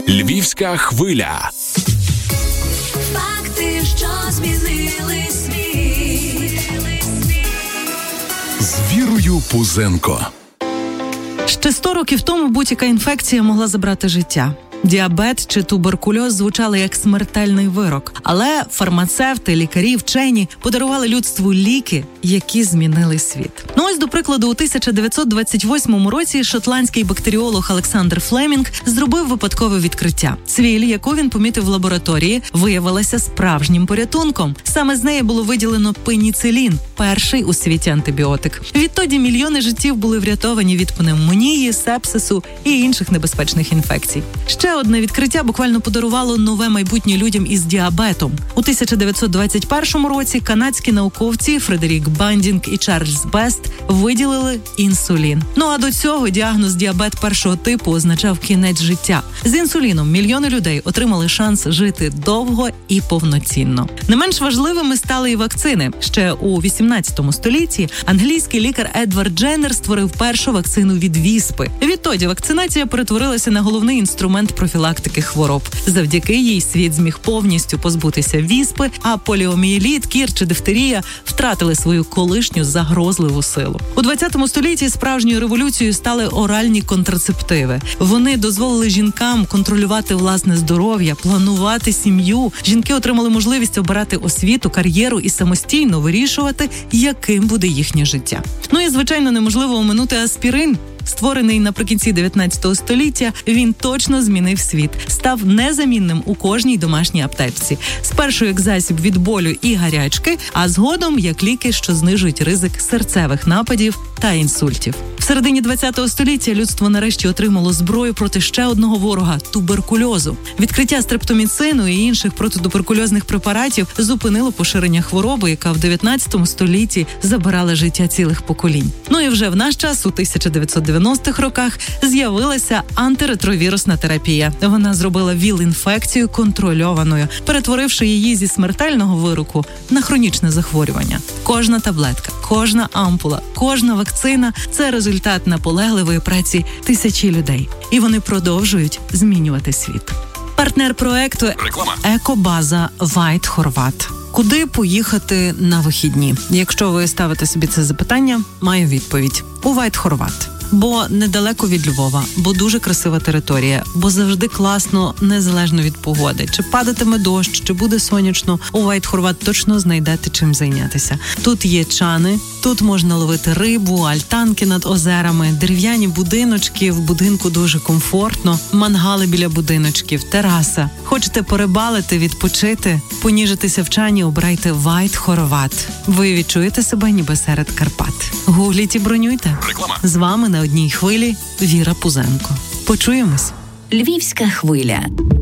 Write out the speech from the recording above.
Львівська хвиля. Факти, що змінили світ. З Вірою Пузенко. Ще 100 років тому будь-яка інфекція могла забрати життя. Діабет чи туберкульоз звучали як смертельний вирок. Але фармацевти, лікарі, вчені подарували людству ліки, які змінили світ. Ось, до прикладу, у 1928 році шотландський бактеріолог Олександр Флемінг зробив випадкове відкриття. Цвіль, яку він помітив в лабораторії, виявилася справжнім порятунком. Саме з неї було виділено пеніцилін – перший у світі антибіотик. Відтоді мільйони життів були врятовані від пневмонії, сепсису і інших небезпечних інфекцій. Ще одне відкриття буквально подарувало нове майбутнє людям із діабетом. У 1921 році канадські науковці Фредерік Бандінг і Чарльз Бест виділили інсулін. А до цього діагноз діабет першого типу означав кінець життя. З інсуліном мільйони людей отримали шанс жити довго і повноцінно. Не менш важливими стали і вакцини. Ще у 18 столітті англійський лікар Едвард Дженнер створив першу вакцину від віспи. Відтоді вакцинація перетворилася на головний інструмент профілактики хвороб. Завдяки їй світ зміг повністю позбутися віспи, а поліомієліт, кір чи дифтерія втратили свою колишню загрозливу силу. У 20 столітті справжньою революцією стали оральні контрацептиви. Вони дозволили жінкам контролювати власне здоров'я, планувати сім'ю. Жінки отримали можливість обирати освіту, кар'єру і самостійно вирішувати, яким буде їхнє життя. І, звичайно, неможливо оминути аспірин. Створений наприкінці 19 століття, він точно змінив світ. Став незамінним у кожній домашній аптечці. Спершу як засіб від болю і гарячки, а згодом як ліки, що знижують ризик серцевих нападів та інсультів. В середині 20 століття людство нарешті отримало зброю проти ще одного ворога – туберкульозу. Відкриття стрептоміцину і інших протитуберкульозних препаратів зупинило поширення хвороби, яка в 19 столітті забирала життя цілих поколінь. І вже в наш час, у 1990-х роках, з'явилася антиретровірусна терапія. Вона зробила ВІЛ-інфекцію контрольованою, перетворивши її зі смертельного вироку на хронічне захворювання. Кожна таблетка, кожна ампула, кожна вакцина – це результат наполегливої праці тисячі людей. І вони продовжують змінювати світ. Партнер проекту «Екобаза White Horvat». Куди поїхати на вихідні? Якщо ви ставите собі це запитання, маю відповідь. У White Horvat. Бо недалеко від Львова, бо дуже красива територія, бо завжди класно, незалежно від погоди. Чи падатиме дощ, чи буде сонячно, у White Horvat точно знайдете чим зайнятися. Тут є чани, тут можна ловити рибу, альтанки над озерами, дерев'яні будиночки, в будинку дуже комфортно, мангали біля будиночків, тераса. Хочете порибалити, відпочити, поніжитися в чані, обирайте White Horvat. Ви відчуєте себе ніби серед Карпат. Гугліть і бронюйте. Реклама. З вами на одній хвилі Віра Пузенко. Почуємось. Львівська хвиля.